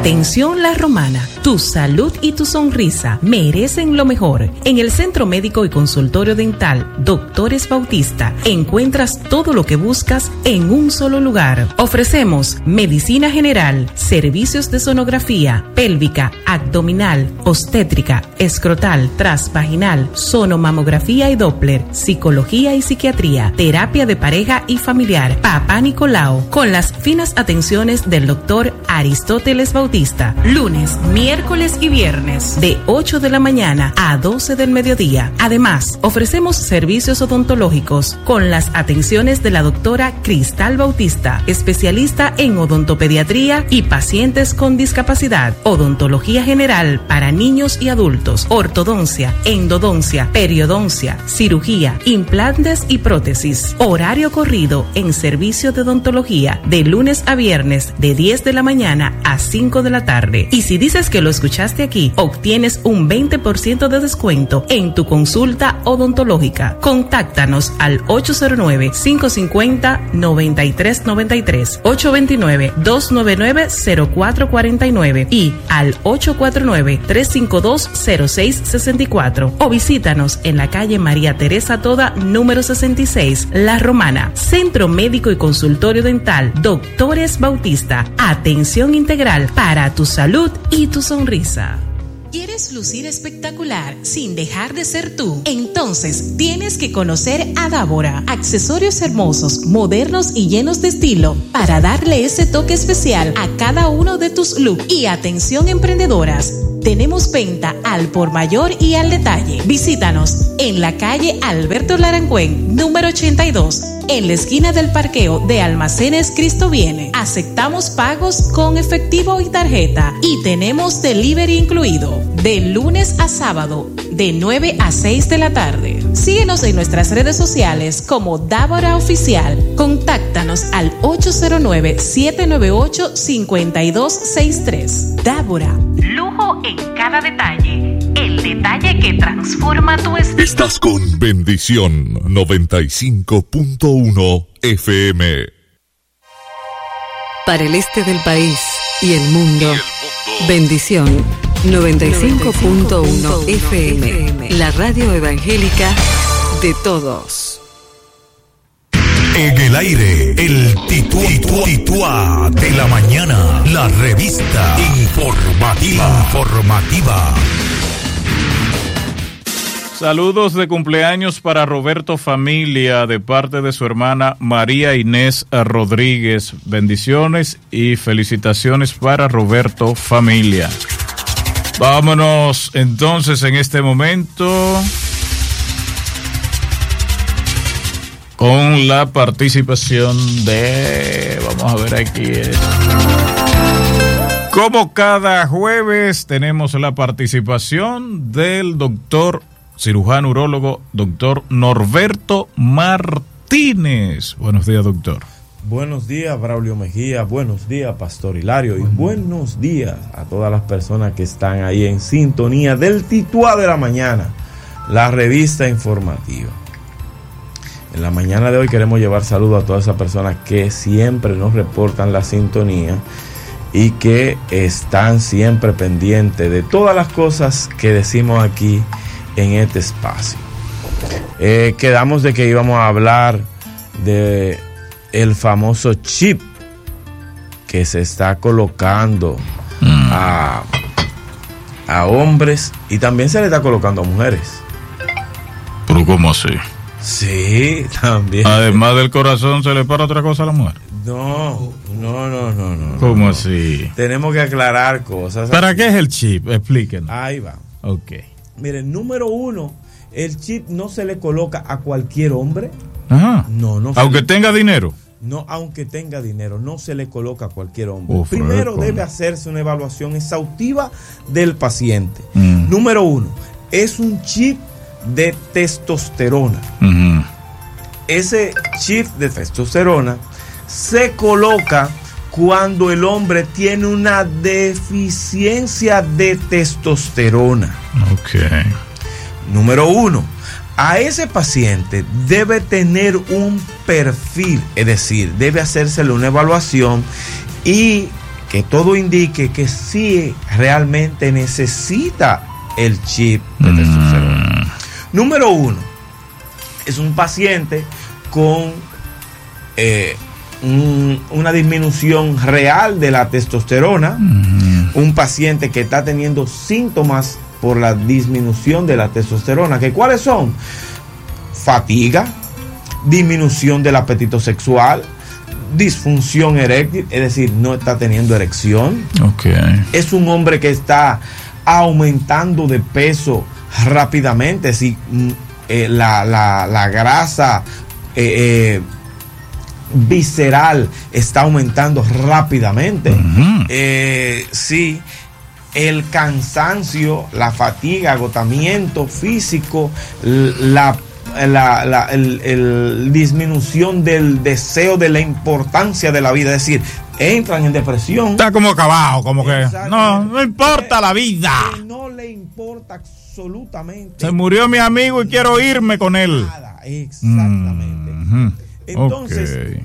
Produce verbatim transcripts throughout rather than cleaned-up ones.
Atención La Romana, tu salud y tu sonrisa merecen lo mejor. En el Centro Médico y Consultorio Dental Doctores Bautista encuentras todo lo que buscas en un solo lugar. Ofrecemos medicina general, servicios de sonografía, pélvica, abdominal, obstétrica, escrotal, transvaginal, sonomamografía y Doppler, psicología y psiquiatría, terapia de pareja y familiar, Papá Nicolau, con las finas atenciones del doctor Aristóteles Bautista. Lunes, miércoles y viernes, de ocho de la mañana a doce del mediodía. Además, ofrecemos servicios odontológicos con las atenciones de la doctora Cristal Bautista, especialista en odontopediatría y pacientes con discapacidad, odontología general para niños y adultos, ortodoncia, endodoncia, periodoncia, cirugía, implantes y prótesis. Horario corrido en servicio de odontología de lunes a viernes de diez de la mañana a cinco de la tarde. Y si dices que lo escuchaste aquí, obtienes un veinte por ciento de descuento en tu consulta odontológica. Contáctanos al ocho cero nueve, cinco cinco cero, nueve tres nueve tres, ocho dos nueve, dos nueve nueve, cero cuatro cuatro nueve y al ocho cuatro nueve, tres cinco dos, cero seis seis cuatro, o visítanos en la calle María Teresa Toda, número sesenta y seis, La Romana. Centro Médico y Consultorio Dental Doctores Bautista. Atención integral para tu salud y tu sonrisa. ¿Quieres lucir espectacular sin dejar de ser tú? Entonces tienes que conocer a Dábora. Accesorios hermosos, modernos y llenos de estilo para darle ese toque especial a cada uno de tus looks. Y atención emprendedoras, tenemos venta al por mayor y al detalle. Visítanos en la calle Alberto Larangüen, número ochenta y dos, en la esquina del parqueo de Almacenes Cristo Viene. Aceptamos pagos con efectivo y tarjeta y tenemos delivery incluido de lunes a sábado de nueve a seis de la tarde. Síguenos en nuestras redes sociales como Dábora Oficial. Contáctanos al ocho cero nueve, siete nueve ocho, cinco dos seis tres. Dábora, lujo en cada detalle. El detalle que transforma tu estilo. Estás con Bendición noventa y cinco punto uno F M. Para el este del país y el mundo, y el mundo. Bendición noventa y cinco punto uno F M, la radio evangélica de todos. En el aire, el tituá, tituá, tituá de la mañana, la revista informativa, informativa. Saludos de cumpleaños para Roberto Familia de parte de su hermana María Inés Rodríguez. Bendiciones y felicitaciones para Roberto Familia. Vámonos entonces en este momento con la participación de, vamos a ver aquí, como cada jueves tenemos la participación del doctor cirujano urólogo, doctor Norberto Martínez. Buenos días, doctor. Buenos días, Braulio Mejía. Buenos días, Pastor Hilario. Y buenos días a todas las personas que están ahí en sintonía del Tituá de la Mañana, la revista informativa. En la mañana de hoy queremos llevar saludos a todas esas personas que siempre nos reportan la sintonía y que están siempre pendientes de todas las cosas que decimos aquí en este espacio. Eh, quedamos de que íbamos a hablar de el famoso chip que se está colocando mm. a, a hombres y también se le está colocando a mujeres. ¿Pero cómo así? Sí, también. Además del corazón, ¿se le para otra cosa a la mujer? No, no, no, no, no. ¿Cómo no. así? Tenemos que aclarar cosas. ¿Para así. Qué es el chip? Explíquenos. Ahí va. Ok. Miren, número uno, el chip no se le coloca a cualquier hombre. Ajá. No, no. Aunque le... tenga dinero. No, aunque tenga dinero, no se le coloca a cualquier hombre. Uf, Primero ¿cómo? Debe hacerse una evaluación exhaustiva del paciente. Mm. Número uno, es un chip de testosterona. Uh-huh. Ese chip de testosterona se coloca cuando el hombre tiene una deficiencia de testosterona. Ok. Número uno, a ese paciente debe tener un perfil, es decir, debe hacérsele una evaluación y que todo indique que sí realmente necesita el chip de mm. testosterona. Número uno, es un paciente con eh, un, una disminución real de la testosterona, mm. un paciente que está teniendo síntomas por la disminución de la testosterona, que ¿cuáles son? Fatiga, disminución del apetito sexual, disfunción eréctil, es decir, no está teniendo erección. Okay. Es un hombre que está aumentando de peso rápidamente, es decir, eh, la, la, la grasa eh, eh, visceral está aumentando rápidamente. Uh-huh. Eh, sí, el cansancio, la fatiga, agotamiento físico, la La, la el, el disminución del deseo de la importancia de la vida, es decir, entran en depresión. Está como acabado, como que no, no importa la vida. Que no le importa absolutamente. Se murió mi amigo y quiero irme con él. Nada, exactamente. Mm-hmm. Entonces, okay.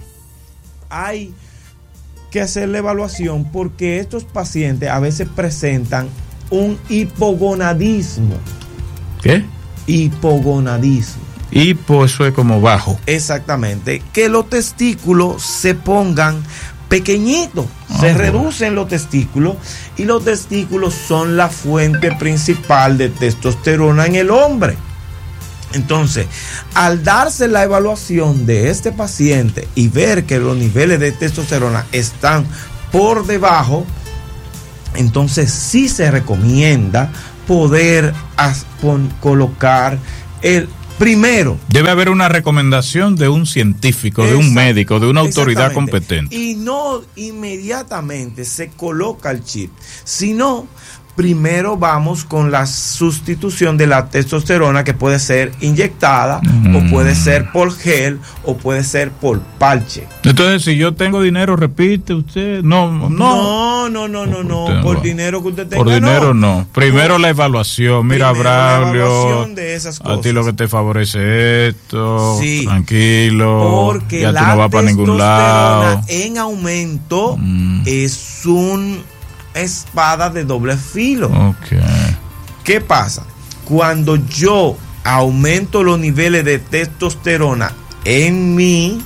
hay que hacer la evaluación porque estos pacientes a veces presentan un hipogonadismo. ¿Qué? Hipogonadismo. Hipo, eso es como bajo. Exactamente. Que los testículos se pongan pequeñitos, oh, se reducen los testículos, y los testículos son la fuente principal de testosterona en el hombre. Entonces, al darse la evaluación de este paciente y ver que los niveles de testosterona están por debajo, entonces sí se recomienda poder as, pon, colocar el primero. Debe haber una recomendación de un científico, de un médico, de una autoridad competente. Y no inmediatamente se coloca el chip, sino primero vamos con la sustitución de la testosterona, que puede ser inyectada, mm. o puede ser por gel, o puede ser por parche. Entonces, si yo tengo dinero, repite usted. No, no. No, no, no, no, no. no. Por dinero que usted tenga. Por dinero no. no. Primero por, la evaluación. Mira, Braulio, de esas cosas. A ti lo que te favorece esto. Sí. Tranquilo. Porque ya la tú no vas para ningún lado. En aumento mm. es un espada de doble filo. Okay. ¿Qué pasa? Cuando yo aumento los niveles de testosterona en mí,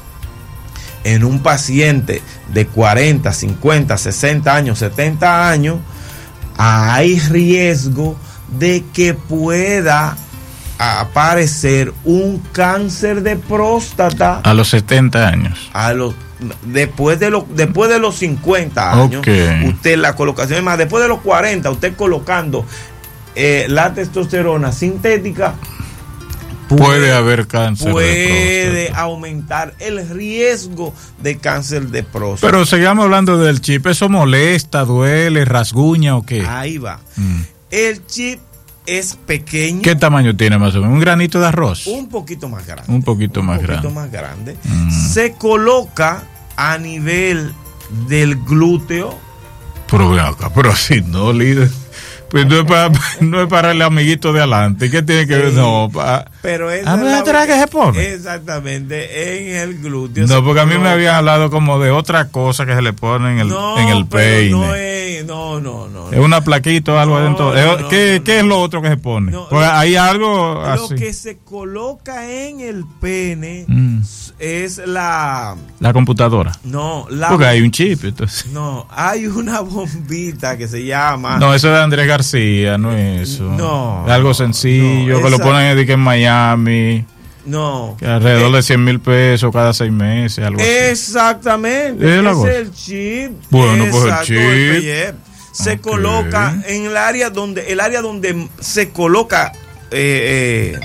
en un paciente de cuarenta, cincuenta, sesenta años, setenta años, hay riesgo de que pueda aparecer un cáncer de próstata a los setenta años. A los Después de, lo, después de los cincuenta años, okay. usted la colocación, es más, después de los cuarenta, usted colocando eh, la testosterona sintética, puede, puede haber cáncer puede de próstata. Aumentar el riesgo de cáncer de próstata. Pero sigamos hablando del chip. ¿Eso molesta, duele, rasguña o qué? Ahí va. Mm. El chip es pequeño. ¿Qué tamaño tiene más o menos? ¿Un granito de arroz? Un poquito más grande. Un poquito más un grande. Un poquito más grande. Mm. Se coloca a nivel del glúteo. Pero ven acá, pero así no, líder. Pues no es para, no es para el amiguito de adelante. ¿Qué tiene que ver? Sí, no, para. Pero es ¿A la otra que se pone? Exactamente, en el glúteo. No, porque a mí me habían hablado como de otra cosa que se le pone en el, no, en el peine. No, es, no, no, no. Es una plaquita o algo no, adentro. No, ¿Qué, no, ¿qué no, es lo otro que se pone? No, pues lo, hay algo así. Lo que se coloca en el pene mm. es la... La computadora. No, la... Porque hay un chip, entonces. No, hay una bombita que se llama... No, eso es de Andrés García, no es eso. No. Es algo sencillo, no, que esa... lo ponen en, en Miami. No. Que alrededor eh, de cien mil pesos cada seis meses, algo exactamente, así. Exactamente. Es el chip. Bueno, pues el chip. El se okay. coloca en el área donde, el área donde se coloca eh, eh,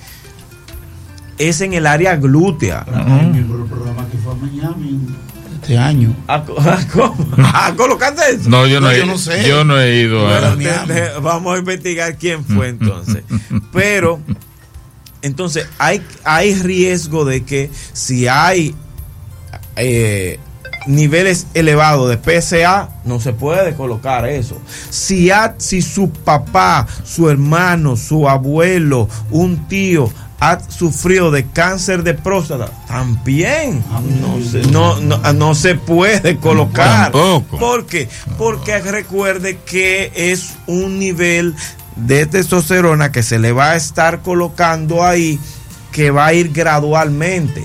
es en el área glútea. Uh-huh. El programa que fue a Miami este año. ¿A, a, a colocaste eso? No, yo no, no, he, yo no sé. Yo no he ido. Bueno, a... de, de, vamos a investigar quién fue entonces. Pero entonces hay, hay riesgo de que si hay eh, niveles elevados de P S A, no se puede colocar eso. Si, ha, si su papá, su hermano, su abuelo, un tío ha sufrido de cáncer de próstata, también no se, no, no, no se puede colocar. Tampoco. ¿Por qué? Porque recuerde que es un nivel de testosterona que se le va a estar colocando ahí, que va a ir gradualmente.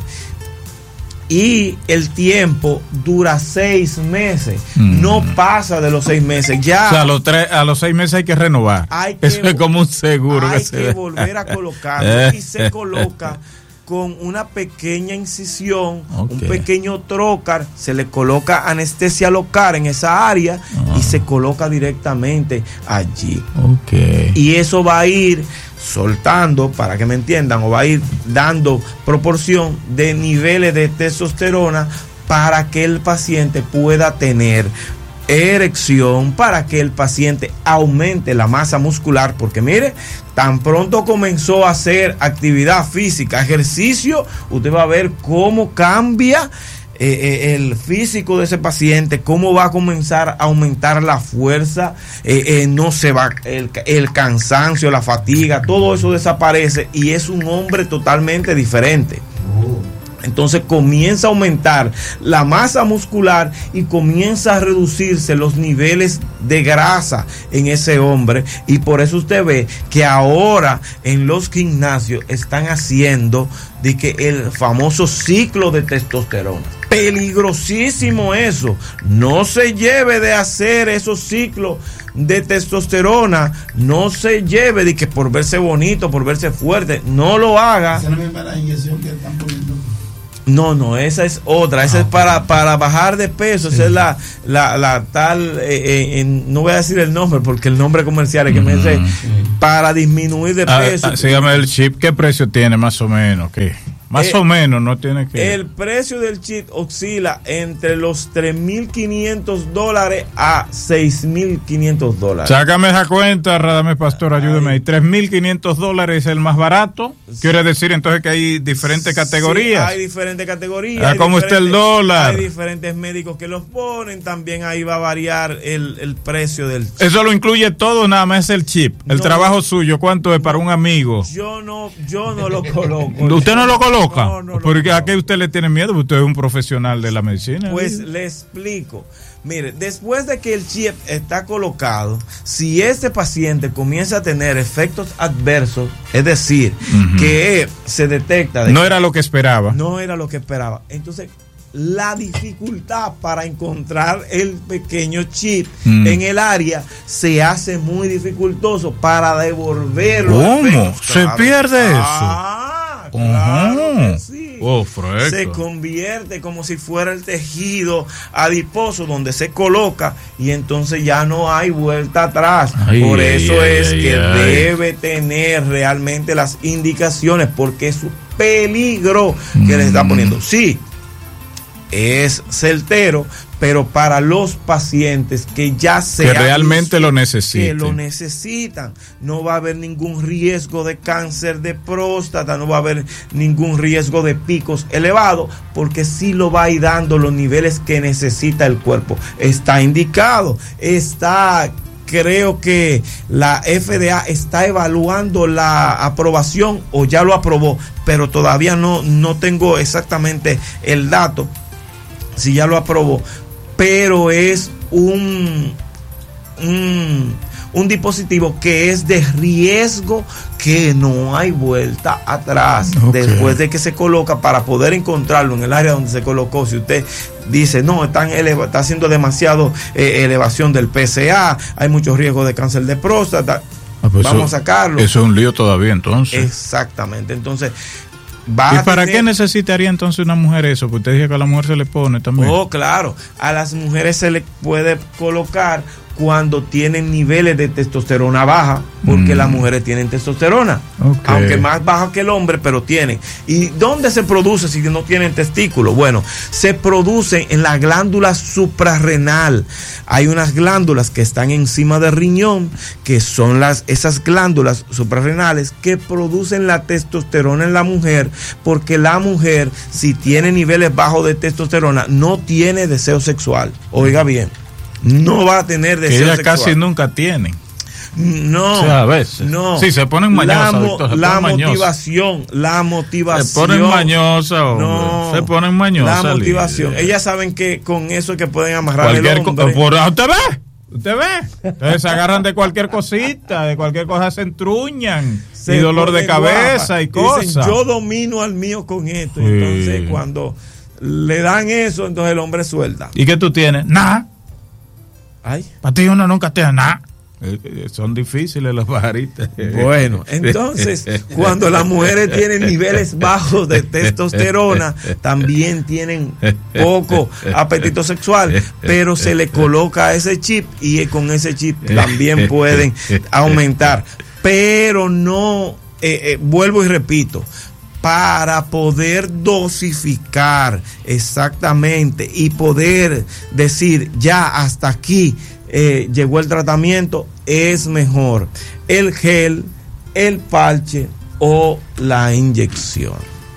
Y el tiempo dura seis meses. Mm. No pasa de los seis meses. Ya. O sea, a los, tres, a los seis meses hay que renovar. Hay que, Eso es como un seguro. Hay que, que se volver a colocarlo. Y se coloca con una pequeña incisión, okay. un pequeño trócar. Se le coloca anestesia local en esa área ah. y se coloca directamente allí. Okay. Y eso va a ir soltando, para que me entiendan, o va a ir dando proporción de niveles de testosterona para que el paciente pueda tener erección, para que el paciente aumente la masa muscular, porque mire, tan pronto comenzó a hacer actividad física, ejercicio, usted va a ver cómo cambia Eh, eh, el físico de ese paciente, cómo va a comenzar a aumentar la fuerza, eh, eh, no se va, el, el cansancio, la fatiga, todo eso desaparece y es un hombre totalmente diferente. Entonces comienza a aumentar la masa muscular y comienza a reducirse los niveles de grasa en ese hombre, y por eso usted ve que ahora en los gimnasios están haciendo de que el famoso ciclo de testosterona. Peligrosísimo eso. No se lleve de hacer esos ciclos de testosterona, no se lleve de que por verse bonito, por verse fuerte, no lo haga. Esa no es la inyección que están poniendo. No, no, esa es otra, esa ah, es para, para bajar de peso, sí. Esa es la, la, la tal, eh, eh, no voy a decir el nombre porque el nombre comercial es que mm, me dice, sí. Para disminuir de peso. Ah, ah, sígame el chip, ¿qué precio tiene más o menos? ¿Qué? Más eh, o menos, no tiene que... El precio del chip oscila entre los tres mil quinientos dólares a seis mil quinientos dólares. Sácame esa cuenta, Radamés Pastor, ayúdeme ahí. tres mil quinientos dólares es el más barato. Quiere decir entonces que hay diferentes categorías. Sí, hay diferentes categorías. Ah, ¿cómo está el dólar? Hay diferentes médicos que los ponen. También ahí va a variar el, el precio del chip. Eso lo incluye todo, nada más el chip. El no, trabajo suyo, ¿cuánto es para un amigo? Yo no, yo no lo coloco. ¿Usted no lo coloca? No, no, porque no, a qué usted le tiene miedo, usted es un profesional de la medicina. Pues ¿sí? Le explico. Mire, después de que el chip está colocado, si este paciente comienza a tener efectos adversos, es decir, uh-huh. que se detecta de no que era lo que esperaba, no era lo que esperaba, entonces la dificultad para encontrar el pequeño chip mm. en el área se hace muy dificultoso para devolverlo. ¿Cómo? ¿Se pierde eso? Ah, claro que sí. Oh, se convierte como si fuera el tejido adiposo donde se coloca y entonces ya no hay vuelta atrás. Ay, Por eso ay, es ay, que ay. debe tener realmente las indicaciones, porque es un peligro mm. que le está poniendo. Sí, es certero, pero para los pacientes que ya se que realmente lo necesitan, que lo necesitan, no va a haber ningún riesgo de cáncer de próstata, no va a haber ningún riesgo de picos elevados, porque sí lo va a ir dando los niveles que necesita el cuerpo. Está indicado, está, creo que la F D A está evaluando la aprobación o ya lo aprobó, pero todavía no, no tengo exactamente el dato si ya lo aprobó, pero es un, un, un dispositivo que es de riesgo, que no hay vuelta atrás. Okay. Después de que se coloca, para poder encontrarlo en el área donde se colocó, si usted dice, no, están eleva, está haciendo demasiado eh, elevación del P S A, hay mucho riesgo de cáncer de próstata, ah, pues vamos eso, a sacarlo. Eso es un lío todavía entonces. Exactamente, entonces... ¿Y para tener... qué necesitaría entonces una mujer eso? Porque usted dice que a la mujer se le pone también. Oh, claro. A las mujeres se le puede colocar cuando tienen niveles de testosterona baja, porque mm. las mujeres tienen testosterona, okay. aunque más baja que el hombre, pero tienen. ¿Y dónde se produce si no tienen testículos? Bueno, se producen en la glándula suprarrenal. Hay unas glándulas que están encima del riñón, que son las esas glándulas suprarrenales que producen la testosterona en la mujer, porque la mujer, si tiene niveles bajos de testosterona, no tiene deseo sexual. Oiga bien, no va a tener deseo ella sexual. Casi nunca tienen. No, o sea, a veces. No. Sí, se ponen mañosas, La, mo- Víctor, se la ponen mañosas. motivación, la motivación. Se ponen mañosas, hombre. No, Se ponen mañosas. La motivación. Lidia. Ellas saben que con eso es que pueden amarrar Cualquier el co- hombre. por- ¿Usted ve? ¿Usted ve? Entonces se agarran de cualquier cosita, de cualquier cosa se entruñan. Se y dolor de ponen cabeza guapas. y cosas. Dicen, yo domino al mío con esto. Sí. Entonces, cuando le dan eso, entonces el hombre suelta. ¿Y qué tú tienes? Nada. Ay. Para ti uno nunca tiene nada. Eh, eh, son difíciles los pajaritos. Bueno, entonces, cuando las mujeres tienen niveles bajos de testosterona, también tienen poco apetito sexual, pero se le coloca ese chip y con ese chip también pueden aumentar. Pero no, eh, eh, vuelvo y repito, para poder dosificar exactamente y poder decir ya hasta aquí eh, llegó el tratamiento, es mejor el gel, el parche o la inyección.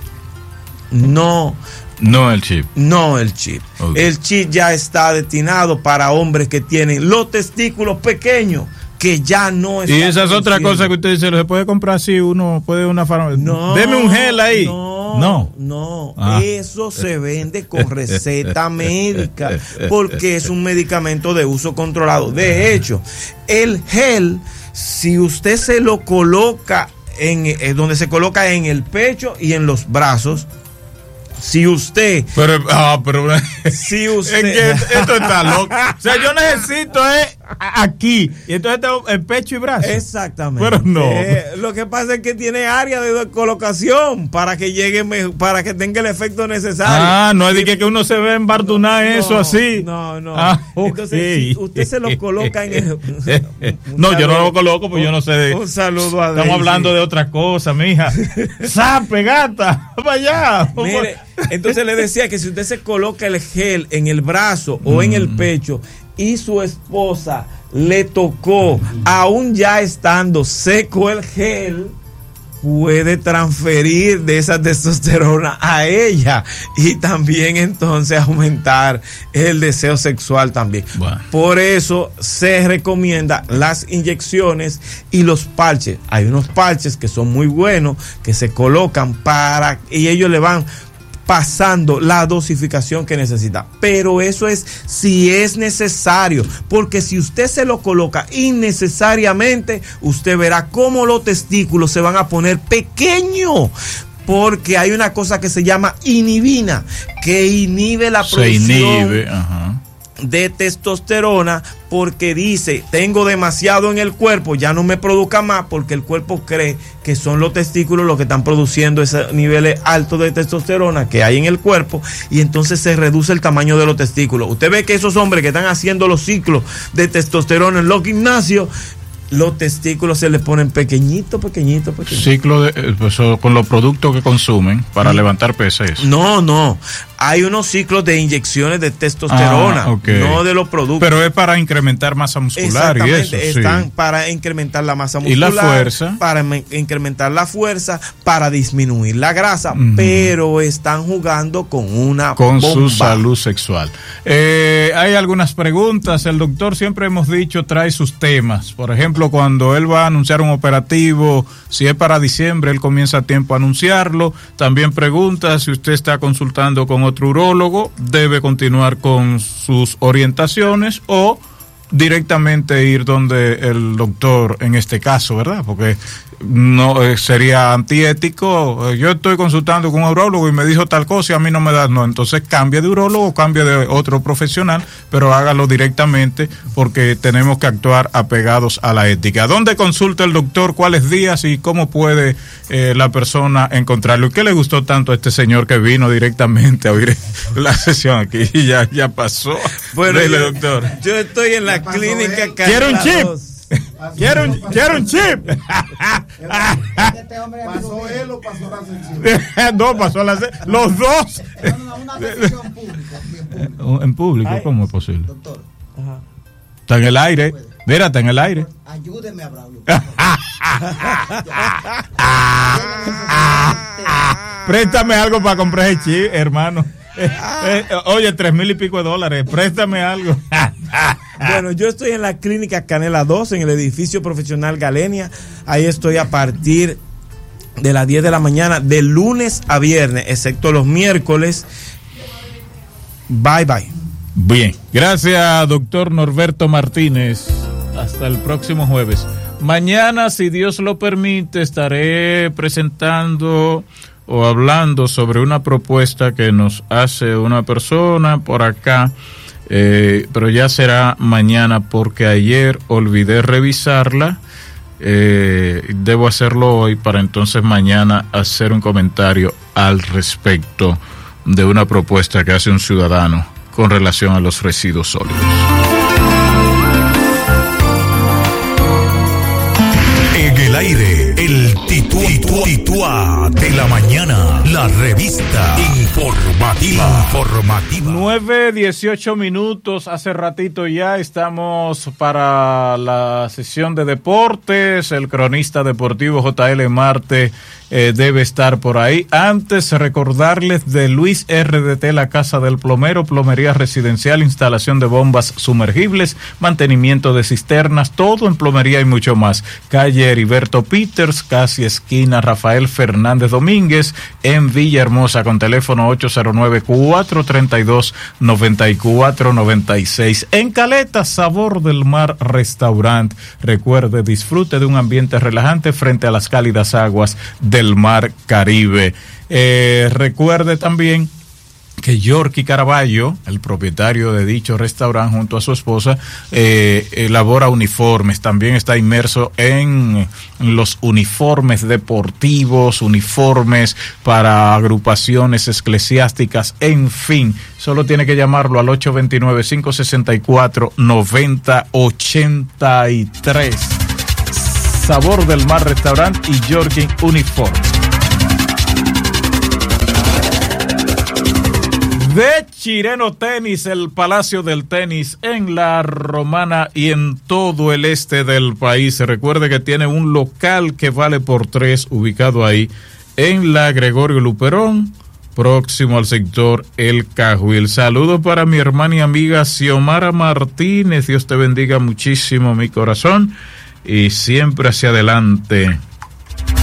No, no el chip. No el chip. Okay. El chip ya está destinado para hombres que tienen los testículos pequeños, que ya no está. Y esa es otra cosa que usted dice, ¿se puede comprar así? Uno puede una farmacia. No, deme un gel ahí. No, no, no. Ah. Eso se vende con receta médica porque es un medicamento de uso controlado. De hecho, el gel, si usted se lo coloca en eh, donde se coloca en el pecho y en los brazos, si usted pero ah, pero si usted es que esto está loco. O sea, yo necesito es aquí y entonces tengo el pecho y brazo. Exactamente. Pero no. Eh, lo que pasa es que tiene área de colocación para que llegue mejor, para que tenga el efecto necesario. Ah, no es de que, que uno se ve embardunar no, eso así. No, no. Ah, okay. Entonces, si usted se lo coloca en el, no, saludo, yo no lo coloco porque yo no sé de. Un saludo a Estamos Daisy. hablando de otra cosa, mija. ¡Sape, gata! ¡Para allá! Mire, entonces le decía que si usted se coloca el gel en el brazo o en el pecho y su esposa le tocó, aún ya estando seco el gel, puede transferir de esa testosterona a ella y también entonces aumentar el deseo sexual también. Bueno. Por eso se recomienda las inyecciones y los parches. Hay unos parches que son muy buenos que se colocan para y ellos le van pasando la dosificación que necesita, pero eso es si es necesario, porque si usted se lo coloca innecesariamente, usted verá cómo los testículos se van a poner pequeños, porque hay una cosa que se llama inhibina, que inhibe la se producción inhibe, ajá. de testosterona, porque dice, tengo demasiado en el cuerpo, ya no me produzca más, porque el cuerpo cree que son los testículos los que están produciendo esos niveles altos de testosterona que hay en el cuerpo, y entonces se reduce el tamaño de los testículos. Usted ve que esos hombres que están haciendo los ciclos de testosterona en los gimnasios, los testículos se les ponen pequeñitos, pequeñitos, pequeñitos. Ciclo de, pues, con los productos que consumen para ¿Sí? levantar pesas. No, no. Hay unos ciclos de inyecciones de testosterona, ah, okay. no de los productos. Pero es para incrementar masa muscular y eso. Están sí. para incrementar la masa muscular. Y la fuerza. Para incrementar la fuerza, para disminuir la grasa, uh-huh. pero están jugando con una Con bomba. su salud sexual. Eh, hay algunas preguntas. El doctor, siempre hemos dicho, trae sus temas. Por ejemplo, cuando él va a anunciar un operativo, si es para diciembre, él comienza a tiempo a anunciarlo. También pregunta si usted está consultando con otro urólogo, debe continuar con sus orientaciones o directamente ir donde el doctor en este caso, ¿verdad? Porque no eh, sería antiético. Yo estoy consultando con un urólogo y me dijo tal cosa y a mí no me da, no, entonces cambie de urólogo, cambie de otro profesional, pero hágalo directamente porque tenemos que actuar apegados a la ética. ¿Dónde consulta el doctor? ¿Cuáles días y cómo puede eh, la persona encontrarlo? ¿Y qué le gustó tanto a este señor que vino directamente a oír la sesión aquí y ya, ya pasó? Bueno, Dile, yo, doctor. Yo estoy en la clínica. ¿Quiero un chip? Quiero un, quiero un chip. ¿Pasó él o pasó la sección? No, pasó la sección. Los dos. Una sección pública. En público, ¿cómo es posible? Doctor. Ajá. Está en el aire. Mira, está en el aire. Ayúdeme a Braulio. Préstame algo para comprar el chip, hermano. Eh, eh, oye, tres mil y pico de dólares. Préstame algo. Bueno, yo estoy en la clínica Canela dos, en el edificio profesional Galenia. Ahí estoy a partir de las diez de la mañana, de lunes a viernes, excepto los miércoles. Bye, bye. Bien, gracias, doctor Norberto Martínez. Hasta el próximo jueves. Mañana, si Dios lo permite, estaré presentando o hablando sobre una propuesta que nos hace una persona por acá, eh, pero ya será mañana porque ayer olvidé revisarla. Eh, debo hacerlo hoy para entonces mañana hacer un comentario al respecto de una propuesta que hace un ciudadano con relación a los residuos sólidos. En el aire, el titú, titú, titúa de la mañana, la revista informativa. informativa. nueve dieciocho minutos, hace ratito ya estamos para la sesión de deportes. El cronista deportivo J L Marte eh, debe estar por ahí. Antes, recordarles de Luis R D T, la Casa del Plomero, plomería residencial, instalación de bombas sumergibles, mantenimiento de cisternas, todo en plomería y mucho más. Calle Heriberto Peters, casi esquina Rafael Fernández Domínguez, en Villahermosa, con teléfono ocho cero nueve, cuatro tres dos, nueve cuatro nueve seis. En Caleta, Sabor del Mar Restaurant. Recuerde, disfrute de un ambiente relajante frente a las cálidas aguas del Mar Caribe. Eh, recuerde también que Yorky Caraballo, el propietario de dicho restaurante, junto a su esposa, eh, elabora uniformes. También está inmerso en los uniformes deportivos, uniformes para agrupaciones eclesiásticas, en fin. Solo tiene que llamarlo al ocho dos nueve, cinco seis cuatro, nueve cero ocho tres. Sabor del Mar Restaurant y Yorky Uniforme. De Chireno Tenis, el Palacio del Tenis en La Romana y en todo el este del país. Recuerde que tiene un local que vale por tres, ubicado ahí en la Gregorio Luperón, próximo al sector El Cajuil. Saludos para mi hermana y amiga Xiomara Martínez. Dios te bendiga muchísimo, mi corazón, y siempre hacia adelante.